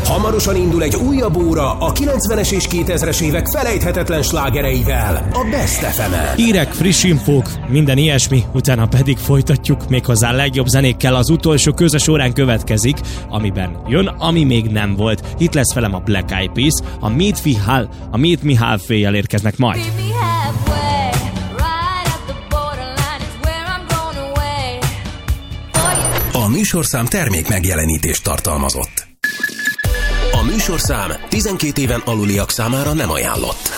Hamarosan indul egy újabb óra a 90-es és 2000-es évek felejthetetlen slágereivel, a Best FM-en. Hírek, friss infók, minden ilyesmi, utána pedig folytatjuk, méghozzá legjobb zenékkel. Az utolsó közös órán következik, amiben jön, ami még nem volt. Itt lesz velem a Black Eyed Peas, a Meet Me Halfway-jel érkeznek majd. A műsorszám termék megjelenítést tartalmazott. A műsorszám 12 éven aluliak számára nem ajánlott.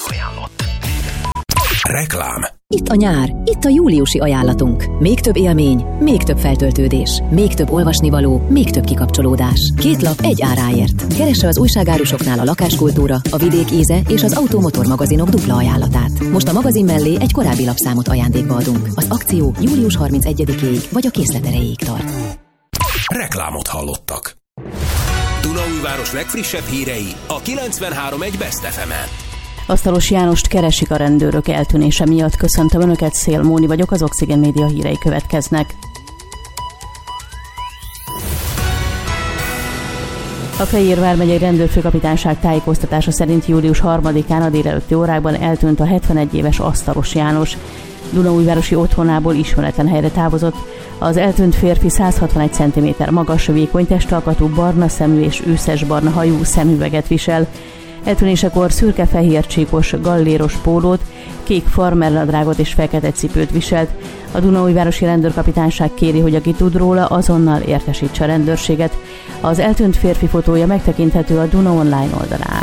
Reklám. Itt a nyár, itt a júliusi ajánlatunk. Még több élmény, még több feltöltődés, még több olvasnivaló, még több kikapcsolódás. 2 lap egy áráért. Keresse az újságárusoknál a lakáskultúra, a vidék íze és az automotor magazinok dupla ajánlatát. Most a magazin mellé egy korábbi lapszámot ajándékba adunk. Az akció július 31-ig vagy a készlet erejéig tart. Reklámot hallottak. Dunaújváros legfrissebb hírei a 93.1 Best FM-en. Asztalos Jánost keresik a rendőrök eltűnése miatt. Köszöntöm Önöket, Szél Móni vagyok, az Oxygen Média hírei következnek. A Fejér vármegyei rendőrfőkapitányság tájékoztatása szerint július 3-án a délelőtti órákban eltűnt a 71 éves Asztalos János. Dunaújvárosi otthonából ismeretlen helyre távozott. Az eltűnt férfi 161 cm magas, vékony testalkatú, barna szemű és őszes-barna hajú, szemüveget visel. Eltűnésekor szürke-fehér csíkos galléros pólót, kék farmernadrágot és fekete cipőt viselt. A Dunaújvárosi rendőrkapitányság kéri, hogy aki tud róla, azonnal értesítse a rendőrséget. Az eltűnt férfi fotója megtekinthető a Duna Online oldalán.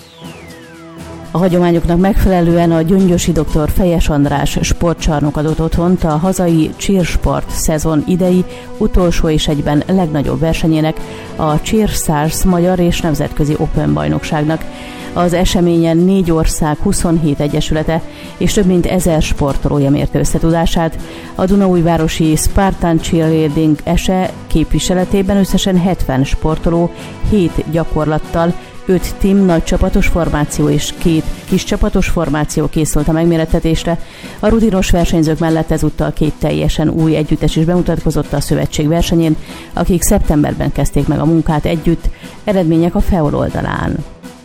A hagyományoknak megfelelően a gyöngyösi dr. Fejes András sportcsarnok adott otthont a hazai cheersport szezon idei utolsó és egyben legnagyobb versenyének, a Cheerstars magyar és nemzetközi Open bajnokságnak. Az eseményen 4 ország 27 egyesülete és több mint 1000 sportolója mérte összetudását. A Dunaújvárosi Spartan Cheerleading ESE képviseletében összesen 70 sportoló 7 gyakorlattal, 5 team nagy csapatos formáció és 2 kis csapatos formáció készült a megmérettetésre. A rutinos versenyzők mellett ezúttal 2 teljesen új együttes is bemutatkozott a szövetség versenyén, akik szeptemberben kezdték meg a munkát együtt, eredmények a FEOL oldalán.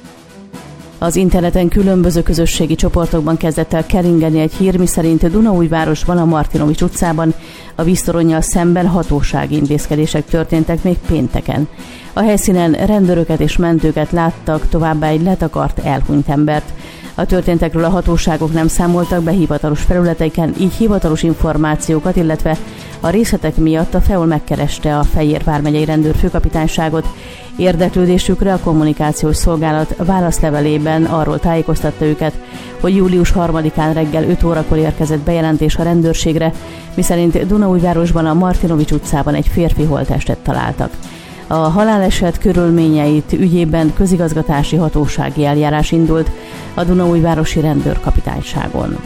Az interneten különböző közösségi csoportokban kezdett el keringeni egy hír, miszerint Dunaújvárosban, a Martinovics utcában a víztoronnyal szemben hatósági intézkedések történtek még pénteken. A helyszínen rendőröket és mentőket láttak, továbbá egy letakart, elhunyt embert. A történtekről a hatóságok nem számoltak be hivatalos felületeken, így hivatalos információkat, illetve a részletek miatt a FEOL megkereste a Fejér vármegyei rendőrfőkapitányságot. Érdeklődésükre a kommunikációs szolgálat válaszlevelében arról tájékoztatta őket, hogy július 3-án reggel 5 órakor érkezett bejelentés a rendőrségre, miszerint Dunaújvárosban, a Martinovics utcában egy férfi holttestet találtak. A haláleset körülményeit ügyében közigazgatási hatósági eljárás indult a Dunaújvárosi rendőrkapitányságon.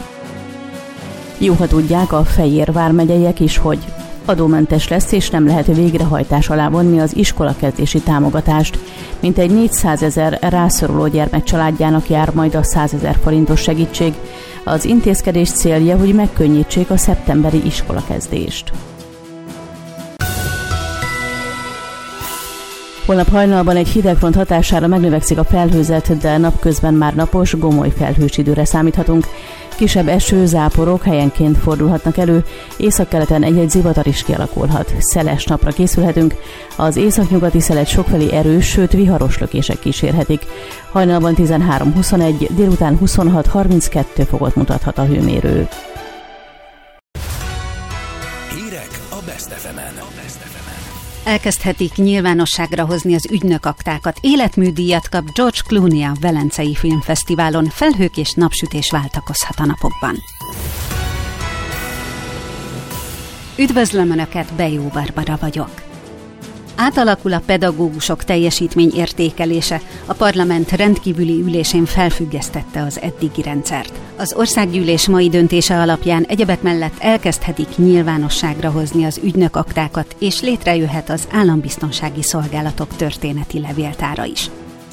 Jó, ha tudják a Fejér vármegyeiek is, hogy adómentes lesz és nem lehet végrehajtás alá vonni az iskolakezdési támogatást. Mintegy 400 000 rászoruló gyermek családjának jár majd a 100 000 forintos segítség. Az intézkedés célja, hogy megkönnyítsék a szeptemberi iskolakezdést. Holnap hajnalban egy hidegfront hatására megnövekszik a felhőzet, de napközben már napos, gomoly felhős időre számíthatunk. Kisebb eső, záporok helyenként fordulhatnak elő, északkeleten egy-egy zivatar is kialakulhat. Szeles napra készülhetünk, az északnyugati szelet sokfelé erős, sőt viharos lökések kísérhetik. Hajnalban 13-21, délután 26-32 fokot mutathat a hőmérő. Hírek a Best FM-en. Elkezdhetik nyilvánosságra hozni az ügynökaktákat. Életműdíjat kap George Clooney a Velencei Filmfesztiválon. Felhők és napsütés váltakozhat a napokban. Üdvözlöm Önöket, Bejó Barbara vagyok. Átalakul a pedagógusok teljesítményértékelése. A parlament rendkívüli ülésén felfüggesztette az eddigi rendszert. Az országgyűlés mai döntése alapján egyebek mellett elkezdhetik nyilvánosságra hozni az ügynökaktákat, és létrejöhet az állambiztonsági szolgálatok történeti levéltára is.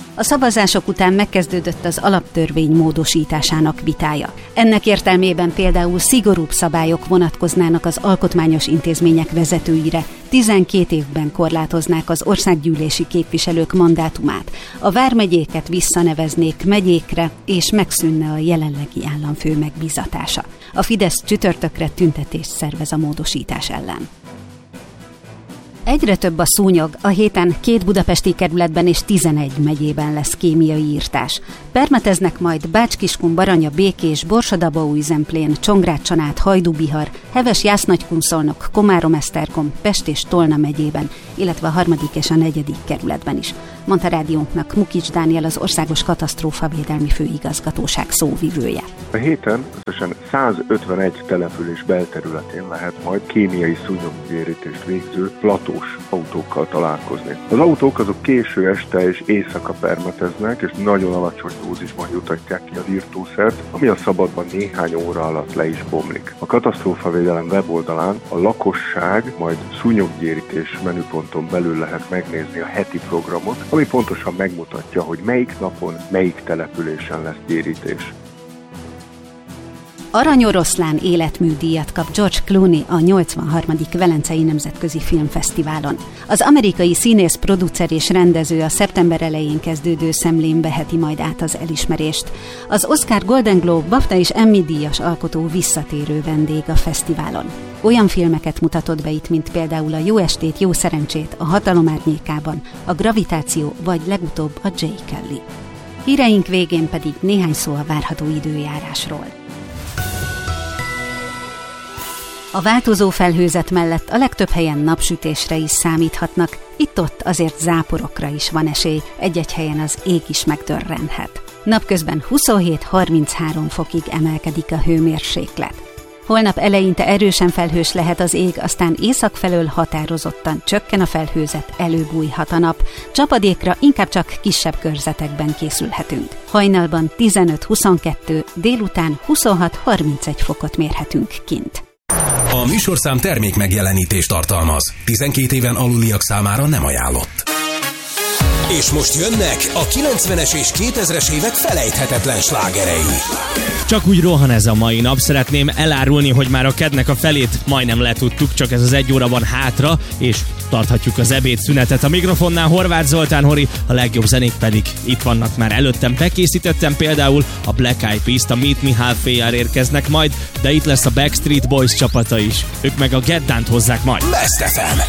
A szavazások után megkezdődött az alaptörvény módosításának vitája. Ennek értelmében például szigorúbb szabályok vonatkoznának az alkotmányos intézmények vezetőire, 12 évben korlátoznák az országgyűlési képviselők mandátumát, a vármegyéket visszaneveznék megyékre, és megszűnne a jelenlegi államfő megbízatása. A Fidesz csütörtökre tüntetést szervez a módosítás ellen. Egyre több a szúnyog, a héten 2 budapesti kerületben és 11 megyében lesz kémiai írtás. Permeteznek majd Bács-Kiskun, Baranya, Békés, Borsod-Abaúj-Zemplén, Csongrád-Csanád, Hajdú-Bihar, Heves-Jász-Nagykunszolnok, Komárom-Esztergom, Pest és Tolna megyében, illetve a 3. és a 4. kerületben is. Mondta rádiónknak Mukics Dániel, az Országos Katasztrófavédelmi Főigazgatóság szóvivője. A héten összesen 151 település belterületén lehet majd kémiai szúnyoggyérítést végző platós autókkal találkozni. Az autók azok késő este és éjszaka permeteznek, és nagyon alacsony dózisban jutatják ki az írtószert, ami a szabadban néhány óra alatt le is bomlik. A katasztrófavédelem weboldalán a lakosság majd szúnyoggyérítés menüponton belül lehet megnézni a heti programot, ami pontosan megmutatja, hogy melyik napon, melyik településen lesz gyérítés. Aranyoroszlán életműdíjat kap George Clooney a 83. Velencei Nemzetközi Filmfesztiválon. Az amerikai színész, producer és rendező a szeptember elején kezdődő szemlén veheti majd át az elismerést. Az Oscar, Golden Globe, BAFTA és Emmy díjas alkotó visszatérő vendég a fesztiválon. Olyan filmeket mutatott be itt, mint például a Jó estét, jó szerencsét, a Hatalom árnyékában, a Gravitáció vagy legutóbb a Jay Kelly. Híreink végén pedig néhány szó a várható időjárásról. A változó felhőzet mellett a legtöbb helyen napsütésre is számíthatnak, itt-ott azért záporokra is van esély, egy-egy helyen az ég is megdörrenhet. Napközben 27-33 fokig emelkedik a hőmérséklet. Holnap eleinte erősen felhős lehet az ég, aztán észak felől határozottan csökken a felhőzet, előbújhat a nap. Csapadékra inkább csak kisebb körzetekben készülhetünk. Hajnalban 15-22, délután 26-31 fokot mérhetünk kint. A műsorszám termék megjelenítést tartalmaz. 12 éven aluliak számára nem ajánlott. És most jönnek a 90-es és 2000-es évek felejthetetlen slágerei. Csak úgy rohan ez a mai nap. Szeretném elárulni, hogy már a kednek a felét majdnem letudtuk, csak ez az 1 óra van hátra, és tarthatjuk az ebédszünetet. A mikrofonnál Horváth Zoltán Hori, a legjobb zenék pedig itt vannak már előttem. Bekészítettem például a Black Eyed Peas-t, a Meet Me Halfway-jel érkeznek majd, de itt lesz a Backstreet Boys csapata is. Ők meg a Get Down-t hozzák majd. Best FM.